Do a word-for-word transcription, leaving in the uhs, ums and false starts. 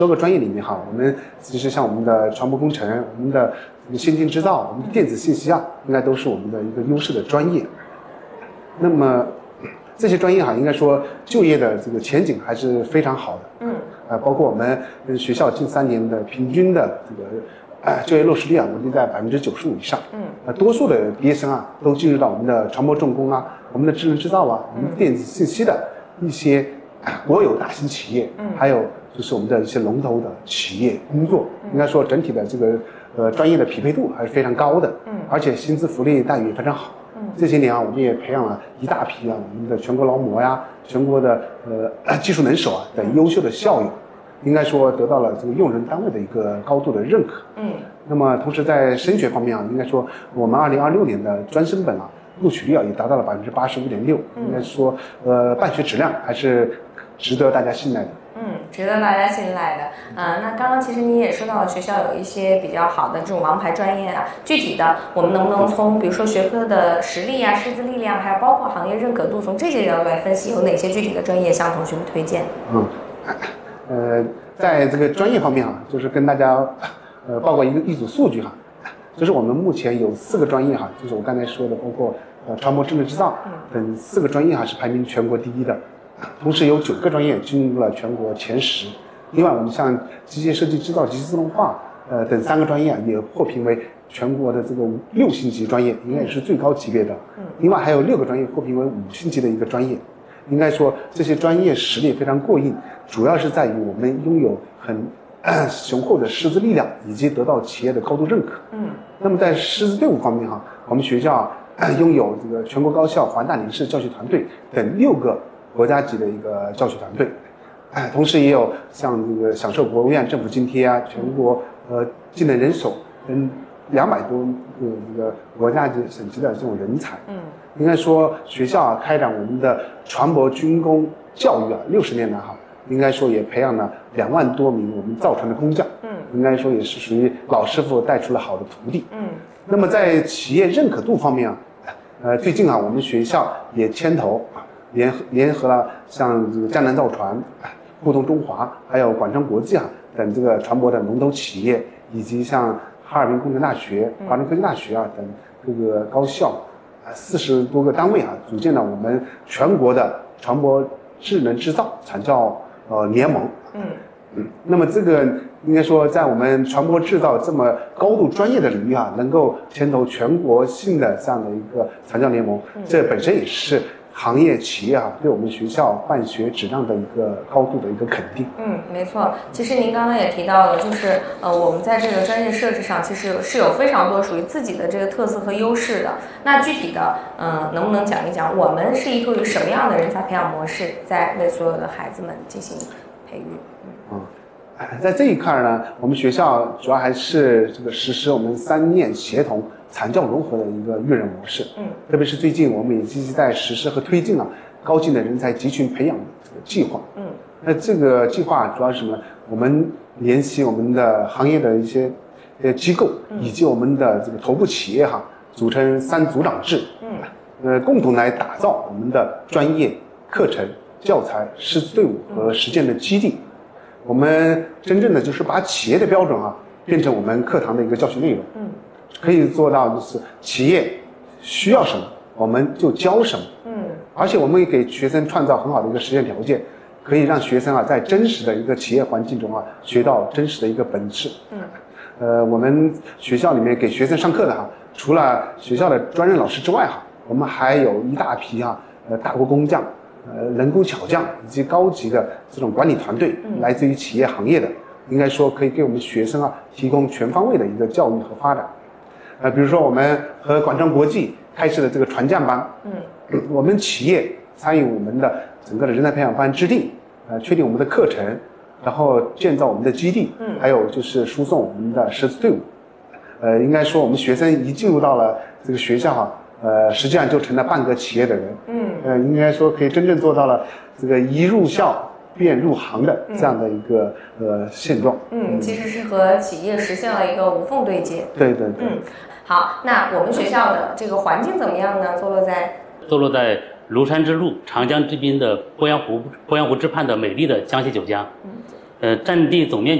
多个专业里面哈，我们其实像我们的船舶工程、我们的先进制造、我们的电子信息啊，应该都是我们的一个优势的专业。那么这些专业哈，应该说就业的这个前景还是非常好的。嗯。呃，包括我们学校近三年的平均的这个呃就业落实率啊，稳定在百分之九十五以上。嗯。呃，多数的毕业生啊，都进入到我们的船舶重工啊、我们的智能制造啊、我们电子信息的一些国有大型企业，嗯，还有就是我们的一些龙头的企业工作。应该说整体的这个呃专业的匹配度还是非常高的。嗯。而且薪资福利待遇也非常好。这些年啊，我们也培养了一大批啊，我们的全国劳模呀、全国的呃技术能手啊等优秀的校友，应该说得到了这个用人单位的一个高度的认可。嗯。那么同时在升学方面啊，应该说我们二零二六年的专升本啊，录取率啊也达到了百分之八十五点六，应该说呃办学质量还是值得大家信赖的。 嗯，值得大家信赖的。嗯、呃，那刚刚其实你也说到了学校有一些比较好的这种王牌专业啊，具体的我们能不能从比如说学科的实力啊、师资力量，还有包括行业认可度，从这些角度来分析，有哪些具体的专业向同学们推荐？ 嗯，呃，在这个专业方面啊，就是跟大家呃报告一个一组数据哈，就是我们目前有四个专业哈，就是我刚才说的，包括呃船舶智能制造等四个专业哈是排名全国第一的。同时有九个专业进入了全国前十，另外我们像机械设计制造及自动化呃等三个专业啊也获评为全国的这个六星级专业，应该也是最高级别的。另外还有六个专业获评为五星级的一个专业，应该说这些专业实力非常过硬，主要是在于我们拥有很、呃、雄厚的师资力量以及得到企业的高度认可。嗯，那么在师资队伍方面哈，我们学校、呃、拥有这个全国高校华大领事教学团队等六个国家级的一个教学团队，哎，同时也有像这个享受国务院政府津贴啊，全国呃技能人手跟两百多个这个国家级、省级的这种人才。嗯，应该说学校啊开展我们的船舶军工教育啊，六十年来哈，应该说也培养了两万多名我们造船的工匠。嗯，应该说也是属于老师傅带出了好的徒弟。嗯，那么在企业认可度方面啊，呃，最近啊，我们学校也牵头。联合联合了像这个江南造船、互动中华，还有广昌国际啊等这个船舶的龙头企业，以及像哈尔滨工程大学、华中科技大学啊等各个高校，啊四十多个单位啊，组建了我们全国的船舶智能制造产教呃联盟。嗯嗯，那么这个应该说在我们船舶制造这么高度专业的领域啊，能够牵头全国性的这样的一个产教联盟，这本身也是行业企业啊，对我们学校办学质量的一个高度的一个肯定。 嗯，没错。其实您刚刚也提到了，就是呃，我们在这个专业设置上，其实是有非常多属于自己的这个特色和优势的。那具体的，嗯、呃，能不能讲一讲，我们是一个于什么样的人才培养模式，在为所有的孩子们进行培育？ 嗯，嗯在这一块呢，我们学校主要还是这个实施我们三念协同、产教融合的一个育人模式。嗯，特别是最近我们也积极在实施和推进啊高进的人才集群培养的这个计划。嗯，那这个计划主要是什么？我们联系我们的行业的一些呃机构以及我们的这个头部企业哈，组成三组长制。嗯，呃，共同来打造我们的专业课程、教材、师资队伍和实践的基地。我们真正的就是把企业的标准啊变成我们课堂的一个教学内容。嗯，可以做到就是企业需要什么我们就教什么。嗯，而且我们也给学生创造很好的一个实践条件，可以让学生啊在真实的一个企业环境中啊学到真实的一个本质。嗯，呃，我们学校里面给学生上课的哈，除了学校的专任老师之外哈，我们还有一大批哈呃大国工匠、呃人工巧匠以及高级的这种管理团队，来自于企业行业的，应该说可以给我们学生啊提供全方位的一个教育和发展。呃，比如说我们和广昌国际开设的这个船匠班，嗯，我们企业参与我们的整个的人才培养班制定，呃，确定我们的课程，然后建造我们的基地，嗯，还有就是输送我们的师资队伍。呃，应该说我们学生一进入到了这个学校哈，呃，实际上就成了半个企业的人。嗯，呃，应该说可以真正做到了这个一入校便入行的这样的一个、嗯、呃现状。 嗯，其实是和企业实现了一个无缝对接。 对对对。 嗯，好，那我们学校的这个环境怎么样呢？坐落在坐落在庐山之路、长江之滨的鄱阳湖鄱阳湖之畔的美丽的江西九江。嗯， 呃，占地总面积